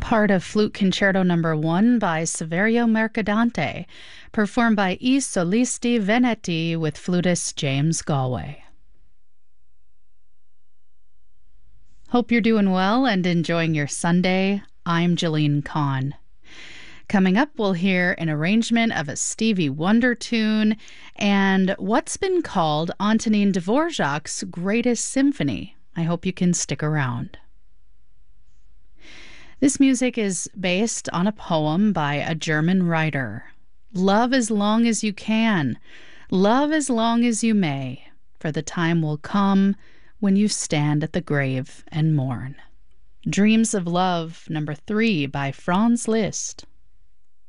Part of Flute Concerto Number 1 by Saverio Mercadante, performed by I Solisti Veneti with flutist James Galway. Hope you're doing well and enjoying your Sunday. I'm Jeline Kahn. Coming up, we'll hear an arrangement of a Stevie Wonder tune and what's been called Antonin Dvorak's greatest symphony. I hope you can stick around. This music is based on a poem by a German writer. Love as long as you can, love as long as you may, for the time will come when you stand at the grave and mourn. Dreams of Love, number 3 by Franz Liszt.